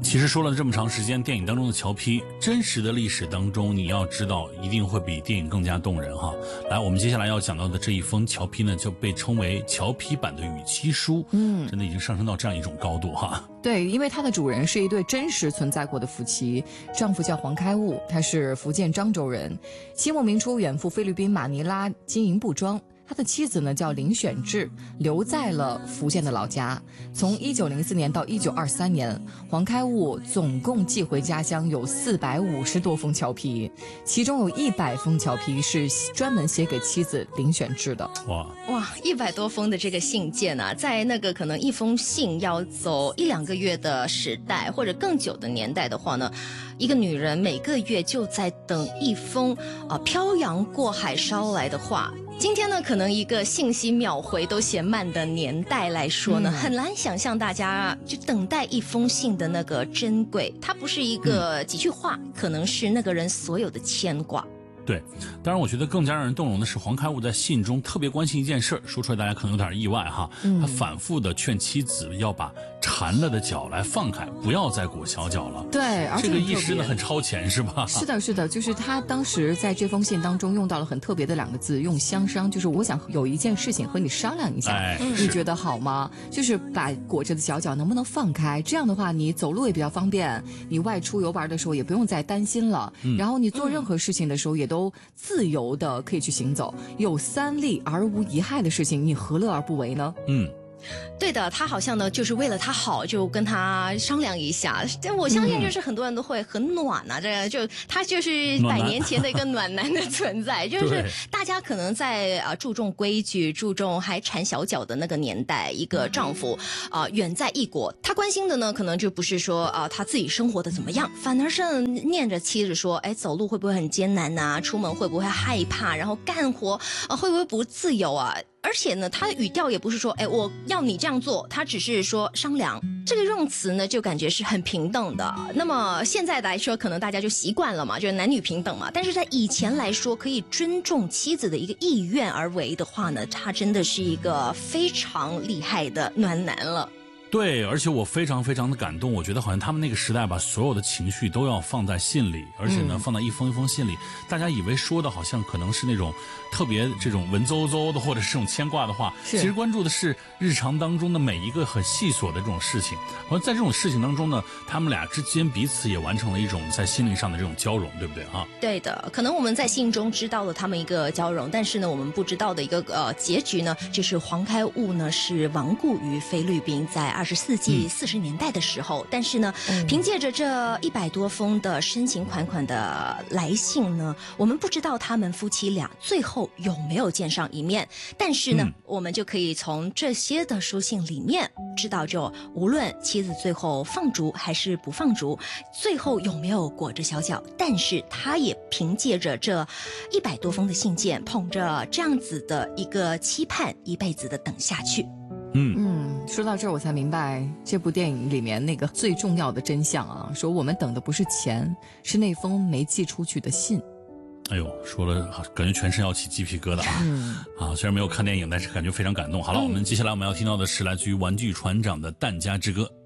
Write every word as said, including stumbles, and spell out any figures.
其实说了这么长时间，电影当中的乔坯，真实的历史当中，你要知道，一定会比电影更加动人哈。来，我们接下来要讲到的这一封乔坯呢，就被称为乔坯版的与妻书，嗯，真的已经上升到这样一种高度哈。 对，因为它的主人是一对真实存在过的夫妻，丈夫叫黄开悟，他是福建漳州人，清末民初远赴菲律宾马尼拉经营布庄。他的妻子呢叫林选志，留在了福建的老家。从一九零四年到一九二三年，黄开悟总共寄回家乡有四百五十多封乔坯，其中有一百封乔坯是专门写给妻子林选志的。 哇哇，一百多封的这个信件啊，在那个可能一封信要走一两个月的时代，或者更久的年代的话呢，一个女人每个月就在等一封啊漂洋过海捎来的话。今天呢，可能一个信息秒回都嫌慢的年代来说呢，嗯、很难想象大家就等待一封信的那个珍贵。它不是一个几句话，嗯、可能是那个人所有的牵挂。 对，当然我觉得更加让人动容的是黄开悟在信中特别关心一件事，说出来大家可能有点意外哈。嗯、他反复的劝妻子要把缠了的脚来放开，不要再裹小脚了。 对，而且这个意识呢很超前是吧？ 是的，是的，就是他当时在这封信当中用到了很特别的两个字，用相商，就是我想有一件事情和你商量一下，哎、你觉得好吗？就是把裹着的小脚能不能放开？这样的话，你走路也比较方便，你外出游玩的时候也不用再担心了。嗯、然后你做任何事情的时候也都自由的可以去行走，有三利而无一害的事情，你何乐而不为呢？ 嗯。 对的，他好像呢就是为了他好，就跟他商量一下。但我相信就是很多人都会很暖啊，这样就他就是百年前的一个暖男的存在，就是大家可能在啊、呃、注重规矩、注重还缠小脚的那个年代，一个丈夫啊、呃、远在异国，他关心的呢可能就不是说啊、呃、他自己生活的怎么样，反而是念着妻子说，哎，走路会不会很艰难啊？出门会不会害怕？然后干活啊、呃、会不会不自由啊？而且呢，他的语调也不是说，哎，我要你这样做，他只是说商量。这个用词呢，就感觉是很平等的。那么现在来说，可能大家就习惯了嘛，就是男女平等嘛。但是在以前来说，可以尊重妻子的一个意愿而为的话呢，他真的是一个非常厉害的暖男了。 对，而且我非常非常的感动，我觉得好像他们那个时代把所有的情绪都要放在信里，而且呢、嗯、放在一封一封信里，大家以为说的好像可能是那种特别这种文绉绉的或者是这种牵挂的话，其实关注的是日常当中的每一个很细琐的这种事情。而在这种事情当中呢，他们俩之间彼此也完成了一种在心灵上的这种交融，对不对啊？ 对的，可能我们在信中知道了他们一个交融，但是呢我们不知道的一个呃结局呢，就是黄开悟呢是亡故于菲律宾，在二十世纪四十年代的时候，嗯、但是呢，嗯、凭借着这一百多封的深情款款的来信呢，我们不知道他们夫妻俩最后有没有见上一面。但是呢，嗯、我们就可以从这些的书信里面知道，就无论妻子最后放逐还是不放逐，最后有没有裹着小脚，但是他也凭借着这一百多封的信件，捧着这样子的一个期盼，一辈子的等下去。 嗯嗯，说到这儿我才明白这部电影里面那个最重要的真相啊，说我们等的不是钱，是那封没寄出去的信。 哎呦，说了感觉全身要起鸡皮疙瘩啊！嗯、啊，虽然没有看电影，但是感觉非常感动。好了，嗯、我们接下来我们要听到的是来自于玩具船长的《淡家之歌》。